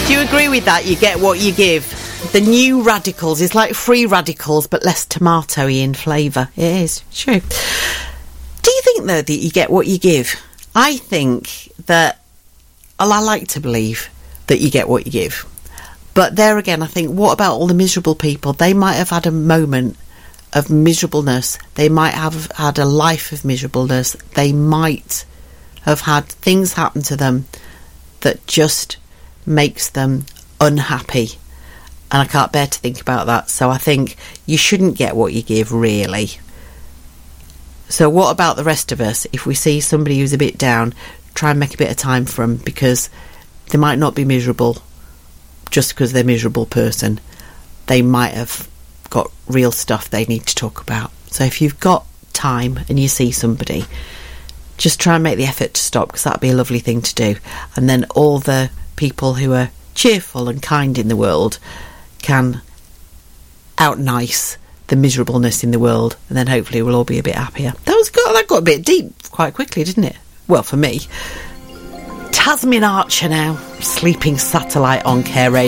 Do you agree with that? You get what you give. The new radicals is like free radicals, but less tomatoey in flavour. It is, true. Do you think, though, that you get what you give? I think that, well, I like to believe that you get what you give. But there again, I think, what about all the miserable people? They might have had a moment of miserableness. They might have had a life of miserableness. They might have had things happen to them that just makes them unhappy. And I can't bear to think about that. So I think you shouldn't get what you give, really. So what about the rest of us? If we see somebody who's a bit down, try and make a bit of time for them, because they might not be miserable just because they're a miserable person. They might have got real stuff they need to talk about. So if you've got time and you see somebody, just try and make the effort to stop, because that'd be a lovely thing to do. And then all the people who are cheerful and kind in the world can out-nice the miserableness in the world, and then hopefully we'll all be a bit happier. That got a bit deep quite quickly, didn't it? Well, for me. Tasmin Archer now, Sleeping Satellite on Care Radio.